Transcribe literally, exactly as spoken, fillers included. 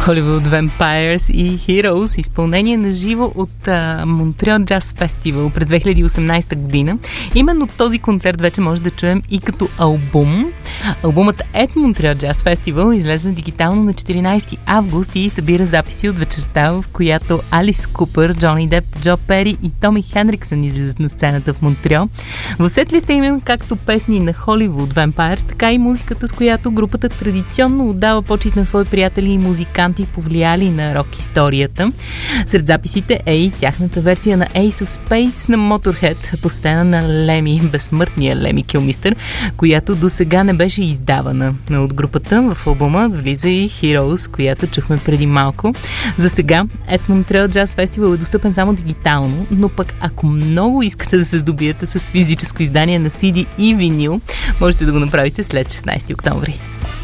Hollywood Vampires и Heroes, изпълнение на живо от Монтреал Джаз Фестивал през две хиляди и осемнадесета година. Именно този концерт вече може да чуем и като албум. Албумът At Montreal Jazz Festival излезе дигитално на четиринадесети август и събира записи от вечерта, в която Алис Купър, Джони Деп, Джо Пери и Томи Хенриксън излизат на сцената в Монтреал. В сетлиста има както песни на Hollywood Vampires, така и музиката, с която групата традиционно отдава почит на свои приятели и музиканти, повлияли на рок историята. Сред записите е и тяхната версия на Ace of Spades на Motorhead, посветена на Леми, безсмъртния Леми Килмистър, която до сега не беше издавана. От групата в албума влиза и Heroes, която чухме преди малко. За сега At Montreal Jazz Festival е достъпен само дигитално, но пък ако много искате да се здобиете с физическо издание на си ди и винил, можете да го направите след шестнадесети октомври.